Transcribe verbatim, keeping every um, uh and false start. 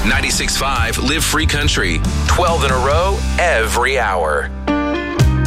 ninety-six point five Live Free Country. twelve in a row every hour.